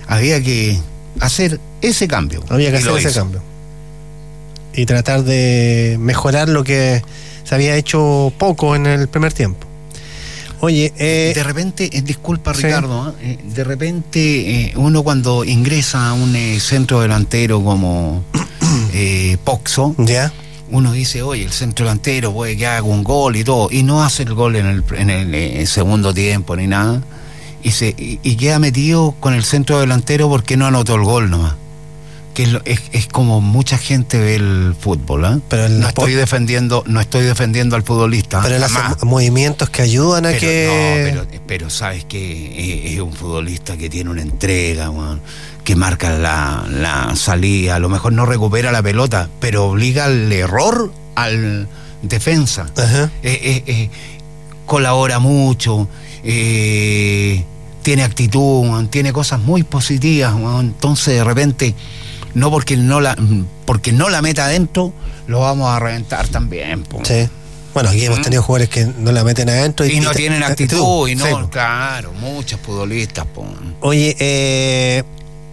había que hacer ese cambio. Había que hacer ese cambio. Y tratar de mejorar lo que se había hecho poco en el primer tiempo. Oye, de repente, disculpa Ricardo, de repente uno cuando ingresa a un centro delantero como Poxo, ya, uno dice, oye, el centro delantero puede que haga un gol y todo, y no hace el gol en el segundo tiempo ni nada, y queda metido con el centro delantero porque no anotó el gol nomás. Que es como mucha gente ve el fútbol, ¿eh? Pero no estoy defendiendo al futbolista. Pero los movimientos que ayudan a pero sabes que es un futbolista que tiene una entrega, man, que marca la salida, a lo mejor no recupera la pelota, pero obliga al error al defensa. Ajá. Colabora mucho, tiene actitud, man, tiene cosas muy positivas, man. Entonces de repente no porque no la meta adentro, lo vamos a reventar también, po. Sí. Bueno, aquí hemos tenido jugadores que no la meten adentro y no tienen actitud, y no, sí, claro, muchos futbolistas, po. Oye,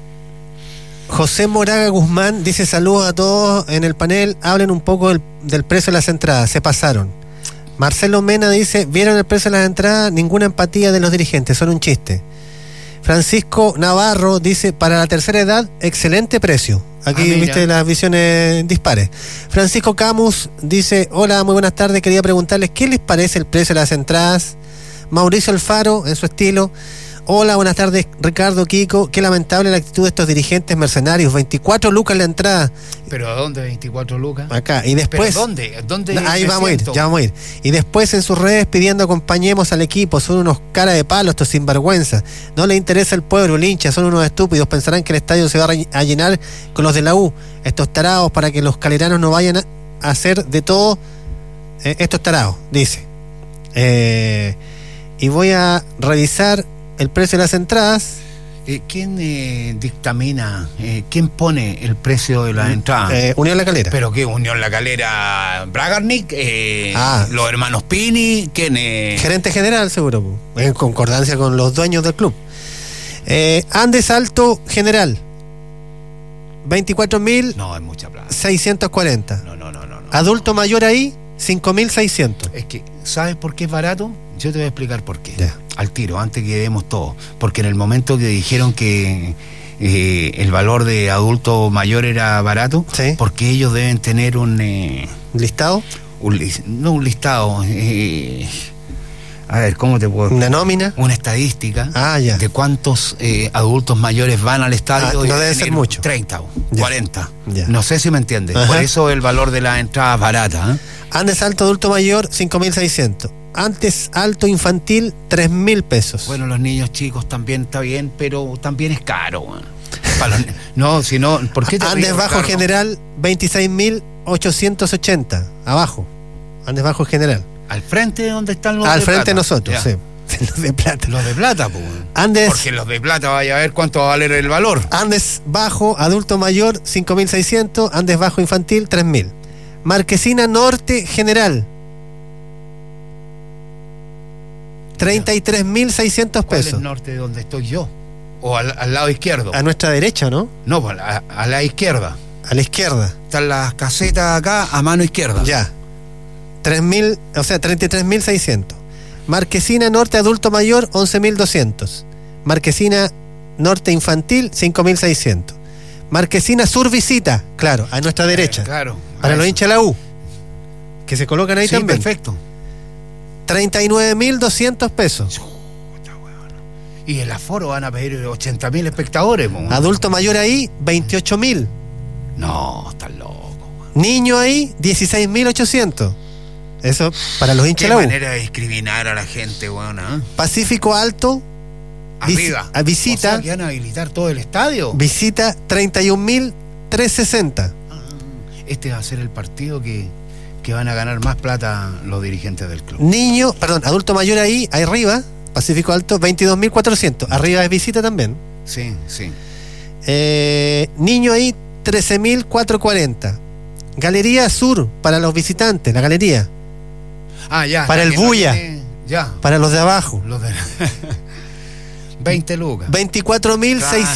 José Moraga Guzmán dice: saludos a todos en el panel, hablen un poco del precio de las entradas, se pasaron. Marcelo Mena dice: ¿vieron el precio de las entradas? Ninguna empatía de los dirigentes, son un chiste. Francisco Navarro dice: para la tercera edad, excelente precio. Aquí viste las visiones dispares. Francisco Camus dice: hola, muy buenas tardes, quería preguntarles ¿qué les parece el precio de las entradas? Mauricio Alfaro, en su estilo: hola, buenas tardes, Ricardo, Kiko, qué lamentable la actitud de estos dirigentes mercenarios, 24 lucas la entrada. ¿Pero a dónde 24 lucas? Acá, y después... ¿Pero dónde? Ahí vamos a ir. Y después en sus redes pidiendo acompañemos al equipo, son unos cara de palo estos sinvergüenza. No les interesa el pueblo, el hincha, son unos estúpidos, pensarán que el estadio se va a llenar con los de la U. Estos tarados para que los caleranos no vayan a hacer de todo, estos tarados, dice. Y voy a revisar el precio de las entradas. ¿Quién dictamina, quién pone el precio de las entradas? Unión La Calera. ¿Pero qué? ¿Unión La Calera? ¿Bragarnik? ¿Los hermanos Pini? ¿Quién es? Gerente general, seguro, en concordancia con los dueños del club. Andes Alto General, 24.000. No, es mucha plata. 640. No. Adulto mayor ahí, 5.600. Es que, ¿sabes por qué es barato? Yo te voy a explicar por qué. Ya. Al tiro, antes que demos todo. Porque en el momento que dijeron que el valor de adulto mayor era barato, sí, porque ellos deben tener un listado. No un listado. A ver, ¿cómo te puedo...? ¿Una nómina? Una estadística ya, de cuántos adultos mayores van al estadio. No debe ser mucho. 30 o ya, 40. Ya. No sé si me entiendes. Ajá. Por eso el valor de las entradas barata. Andes Alto Adulto Mayor, 5.600. Antes Alto Infantil, 3.000 pesos. Bueno, los niños chicos también está bien, pero también es caro. No, si no, ¿por qué te Andes Bajo General, 26.880. Abajo. Andes Bajo General. Al frente de donde están los al de frente plata. De nosotros, ya. Sí. Los de plata. Los de plata, pues. Andes, porque los de plata vaya a ver cuánto va a valer el valor. Andes Bajo Adulto Mayor, 5.600. Andes Bajo Infantil, 3.000. Marquesina Norte General, 33.600 pesos. ¿Cuál es el norte de donde estoy yo? ¿O al lado izquierdo? A nuestra derecha, ¿no? No, a la izquierda. A la izquierda. Están las casetas acá, a mano izquierda. Ya. 3.000, o sea, 33.600. Marquesina Norte Adulto Mayor, 11.200. Marquesina Norte Infantil, 5.600. Marquesina Sur Visita, claro, a nuestra derecha. Claro. Para los hinchas de la U, que se colocan ahí también. Perfecto. 39.200 pesos. Y el aforo van a pedir 80.000 espectadores. Adulto mayor ahí, 28.000. No, estás loco. Niño ahí, 16.800. Eso para los hinchas de la U. Qué manera de discriminar a la gente, weón, ¿eh? Pacífico Alto, arriba. Visita. O sea, que van a habilitar todo el estadio. Visita 31.360. Este va a ser el partido que van a ganar más plata los dirigentes del club. Adulto mayor ahí arriba, Pacífico Alto, 22.400. Arriba es Visita también. Sí. Niño ahí, 13.440. Galería Sur, para los visitantes, la galería. Ya. Para el Bulla. Ya. Para los de abajo. Los de 20 lucas. 24.600.